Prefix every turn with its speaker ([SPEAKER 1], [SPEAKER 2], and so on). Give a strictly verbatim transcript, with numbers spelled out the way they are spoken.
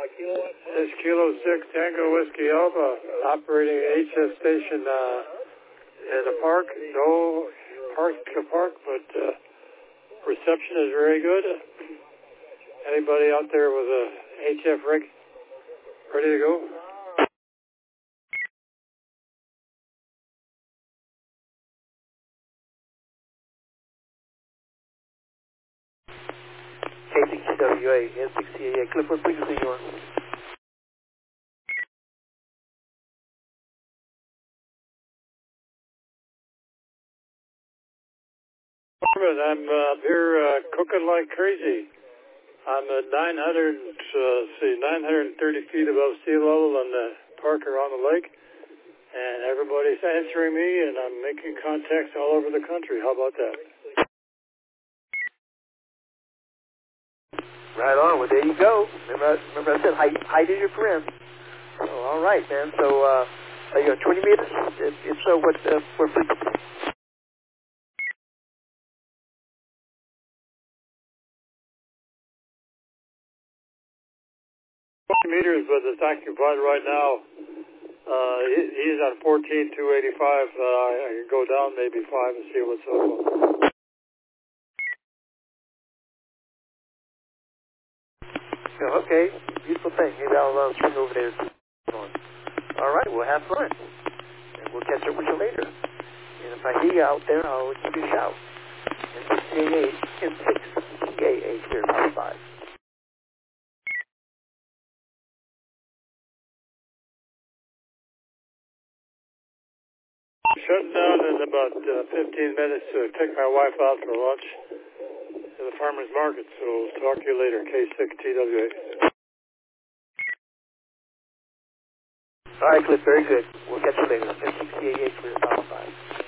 [SPEAKER 1] This Kilo six Tango Whiskey Alpha operating H S station uh, in the park. No park to park, but uh, reception is very good. Anybody out there with a H F rig ready to go?
[SPEAKER 2] K six T W A, N six T A A, Clifford, please see you on.
[SPEAKER 1] I'm uh, here uh, cooking like crazy. I'm at nine hundred, uh, see, nine hundred thirty feet above sea level on the park around the lake, and everybody's answering me, and I'm making contacts all over the country. How about that?
[SPEAKER 2] Right on. Well, there you go. Remember, remember I said height, height is your friend. So, all right, man. So, uh, are you on twenty meters? If, if so, what, uh, what frequency?
[SPEAKER 1] twenty meters, but it's occupied right now. Uh, he, he's on fourteen two eighty-five. Uh, I, I can go down maybe five and see what's up.
[SPEAKER 2] Yeah, okay. Beautiful thing. Maybe I'll uh, swing over there. All right. Well, have fun. And we'll catch up with you later. And if I see you out there, I'll give you a shout. And six T A A, and six T A A here at Power five.
[SPEAKER 1] Shutting down in about uh, fifteen minutes to take my wife out for lunch to the farmer's market. So we'll talk to you later. K six T W A.
[SPEAKER 2] All right, Cliff. Very good. We'll catch you later. N six T A A here at Power five.